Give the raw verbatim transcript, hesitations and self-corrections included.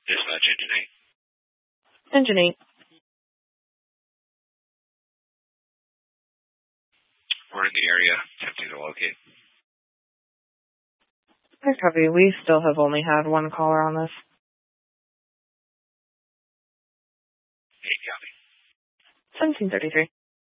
Dispatch engine eight. Engine eight. We're in the area, attempting to locate. I copy. We still have only had one caller on this. eight copy. seventeen thirty-three.